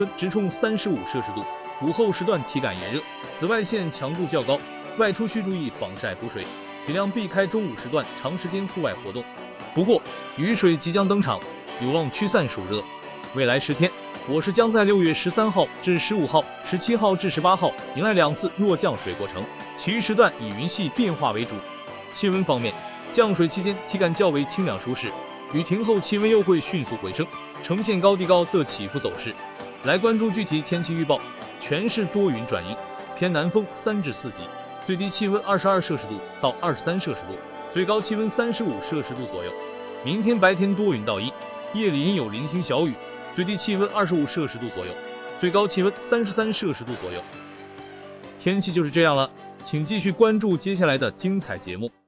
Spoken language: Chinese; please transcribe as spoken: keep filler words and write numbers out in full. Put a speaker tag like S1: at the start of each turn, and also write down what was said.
S1: 直冲三十五摄氏度。午后时段体感炎热，紫外线强度较高，外出需注意防晒补水，尽量避开中午时段长时间户外活动。不过，雨水即将登场，有望驱散暑热。未来十天，我市将在六月十三号至十五号、十七号至十八号迎来两次弱降水过程，其余时段以云系变化为主。气温方面，降水期间体感较为清凉舒适，雨停后气温又会迅速回升，呈现高低高的起伏走势。来关注具体天气预报。全市多云转阴，偏南风三至四级，最低气温二十二摄氏度到二十三摄氏度，最高气温三十五摄氏度左右。明天白天多云到阴，夜里阴有零星小雨，最低气温二十五摄氏度左右，最高气温三十三摄氏度左右。天气就是这样了，请继续关注接下来的精彩节目。